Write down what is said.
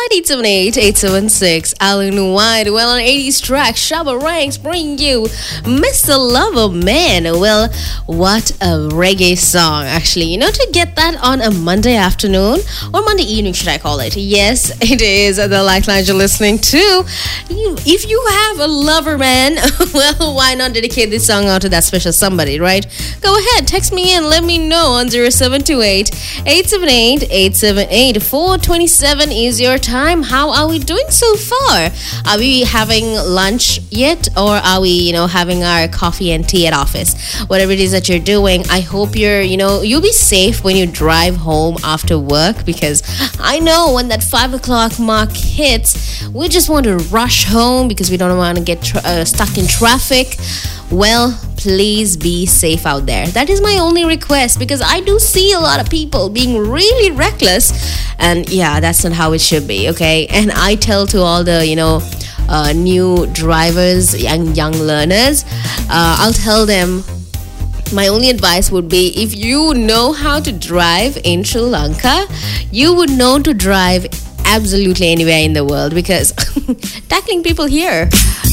878-876 Alan White. Well, on 80s track, Shabba Ranks bring you Mr. Lover Man. Well, what a reggae song, actually. To get that on a Monday afternoon or Monday evening, should I call it? Yes, it is the Lifeline you're listening to. If you have a lover man, well, why not dedicate this song out to that special somebody, right? Go ahead, text me in, let me know on 0728-878-878. 4:27 is your time. How are we doing so far? Are we having lunch yet, or are we, having our coffee and tea at office? Whatever it is that you're doing, I hope you'll be safe when you drive home after work, because I know when that 5 o'clock mark hits, we just want to rush home because we don't want to get stuck in traffic. Well, please be safe out there. That is my only request, because I do see a lot of people being really reckless, and yeah, that's not how it should be, okay? And I tell to all the, new drivers and young learners, I'll tell them, my only advice would be, if you know how to drive in Sri Lanka, you would know to drive absolutely anywhere in the world, because tackling people here